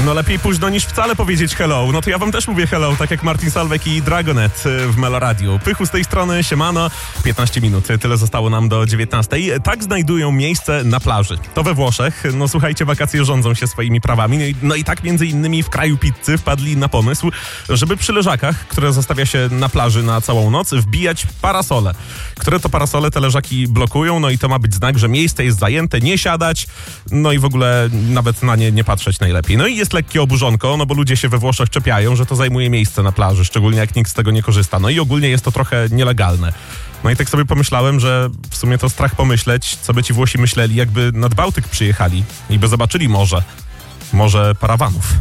No lepiej późno niż wcale powiedzieć hello. No to ja wam też mówię hello, tak jak Martin Solveig i Dragonet w Meloradiu. Pychu z tej strony, siemano. 15 minut, tyle zostało nam do 19. Tak znajdują miejsce na plaży. To we Włoszech. No słuchajcie, wakacje rządzą się swoimi prawami. No i tak między innymi w kraju pizzy wpadli na pomysł, żeby przy leżakach, które zostawia się na plaży na całą noc, wbijać parasole. Które to parasole te leżaki blokują, no i to ma być znak, że miejsce jest zajęte, nie siadać, no i w ogóle nawet na nie patrzeć najlepiej. No i jest lekkie oburzonko, no bo ludzie się we Włoszech czepiają, że to zajmuje miejsce na plaży, szczególnie jak nikt z tego nie korzysta. No i ogólnie jest to trochę nielegalne. No i tak sobie pomyślałem, że w sumie to strach pomyśleć, co by ci Włosi myśleli, jakby nad Bałtyk przyjechali i by zobaczyli morze parawanów.